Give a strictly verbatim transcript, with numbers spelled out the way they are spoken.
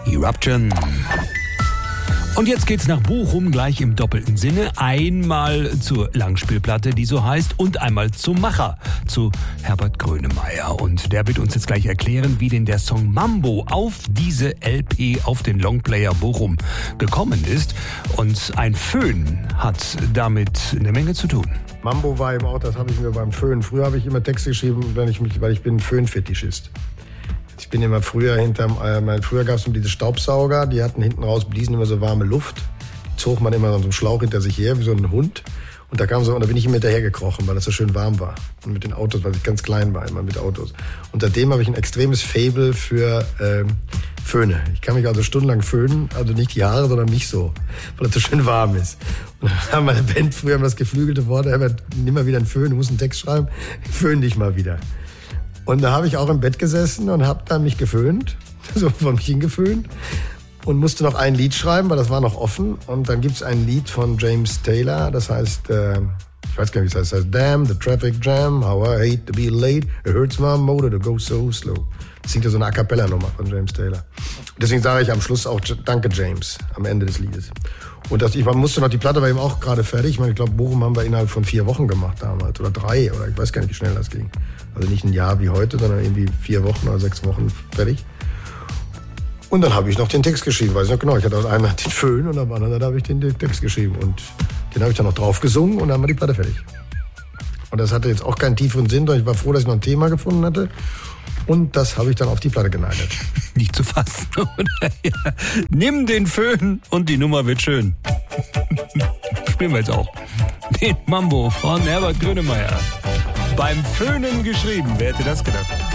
Eruption. Und jetzt geht's nach Bochum gleich im doppelten Sinne. Einmal zur Langspielplatte, die so heißt, und einmal zum Macher, zu Herbert Grönemeyer. Und der wird uns jetzt gleich erklären, wie denn der Song Mambo auf diese L P, auf den Longplayer Bochum gekommen ist. Und ein Föhn hat damit eine Menge zu tun. Mambo war eben auch, das habe ich mir beim Föhn. Früher habe ich immer Texte geschrieben, wenn ich mich, weil ich bin ein Föhnfetischist. Ich bin immer früher hinterm, äh, früher gab es diese Staubsauger, die hatten hinten raus, bliesen immer so warme Luft. Die zog man immer so einen Schlauch hinter sich her, wie so ein Hund. Und da kam so, und da bin ich immer hinterher gekrochen, weil das so schön warm war. Und mit den Autos, weil ich ganz klein war, immer mit Autos. Und seitdem habe ich ein extremes Faible für ähm, Föhne. Ich kann mich also stundenlang föhnen, also nicht die Haare, sondern mich so, weil es so schön warm ist. Und dann haben meine Band früher immer das geflügelte Wort, Herbert, nimm mal wieder einen Föhn, du musst einen Text schreiben, föhn dich mal wieder. Und da habe ich auch im Bett gesessen und habe dann mich geföhnt, so vor mich hingeföhnt und musste noch ein Lied schreiben, weil das war noch offen. Und dann gibt's ein Lied von James Taylor, das heißt, äh, ich weiß gar nicht, wie es heißt, das heißt Damn, the traffic jam, how I hate to be late, it hurts my motor to go so slow. Das singt ja so eine A-Cappella-Nummer von James Taylor. Und deswegen sage ich am Schluss auch Danke James, am Ende des Liedes. Und das, ich man musste noch, die Platte war eben auch gerade fertig. Ich meine, ich glaube, Bochum haben wir innerhalb von vier Wochen gemacht damals. Oder drei, oder ich weiß gar nicht, wie schnell das ging. Also nicht ein Jahr wie heute, sondern irgendwie vier Wochen oder sechs Wochen fertig. Und dann habe ich noch den Text geschrieben, weiß ich noch genau. Ich hatte aus einem den Föhn und am anderen habe ich den Text geschrieben. Und den habe ich dann noch drauf gesungen und dann haben wir die Platte fertig. Und das hatte jetzt auch keinen tieferen Sinn, sondern ich war froh, dass ich noch ein Thema gefunden hatte. Und das habe ich dann auf die Platte genagelt. Nicht zu fassen, oder? Ja. Nimm den Föhn und die Nummer wird schön. Spielen wir jetzt auch. Den Mambo von Herbert Grönemeyer. Beim Föhnen geschrieben, wer hätte das gedacht?